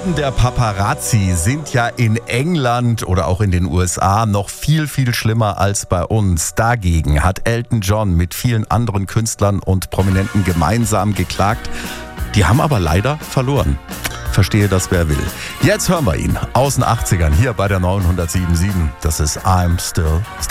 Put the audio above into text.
Der Paparazzi sind ja in England oder auch in den USA noch viel, viel schlimmer als bei uns. Dagegen hat Elton John mit vielen anderen Künstlern und Prominenten gemeinsam geklagt. Die haben aber leider verloren. Verstehe das, wer will. Jetzt hören wir ihn aus den 80ern hier bei der 907.7. Das ist I'm Still Standing.